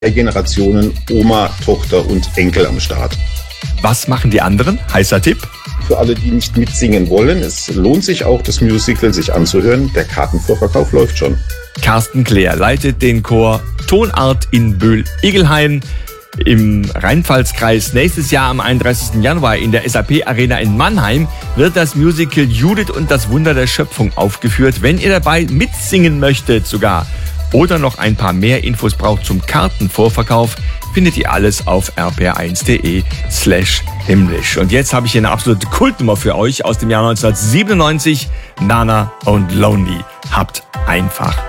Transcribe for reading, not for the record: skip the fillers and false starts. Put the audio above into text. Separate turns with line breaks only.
Generationen Oma, Tochter und Enkel am Start.
Was machen die anderen? Heißer Tipp.
Für alle, die nicht mitsingen wollen, es lohnt sich auch, das Musical sich anzuhören. Der Kartenvorverkauf läuft schon.
Carsten Klär leitet den Chor Tonart in Böhl-Igelheim im Rheinpfalzkreis. Nächstes Jahr am 31. Januar in der SAP Arena in Mannheim wird das Musical Judith und das Wunder der Schöpfung aufgeführt. Wenn ihr dabei mitsingen möchtet sogar oder noch ein paar mehr Infos braucht zum Kartenvorverkauf, findet ihr alles auf rpr1.de/himmlisch. Und jetzt habe ich hier eine absolute Kultnummer für euch aus dem Jahr 1997. Nana und Lonely. Habt einfach